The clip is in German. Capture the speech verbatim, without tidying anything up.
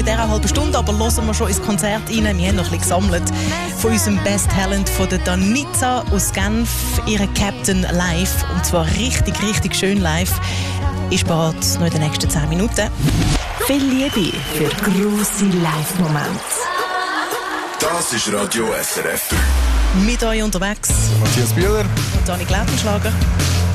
In dieser halben Stunde aber hören wir schon ins Konzert rein. Wir haben noch ein bisschen gesammelt von unserem Best Talent von der Danica aus Genf, ihre Captain live. Und zwar richtig, richtig schön live. Ist bereit noch in den nächsten zehn Minuten. Viel Liebe für grosse Live-Momente. Das ist Radio S R F drei. Mit euch unterwegs Matthias Bühler und Dani Glättenschlager.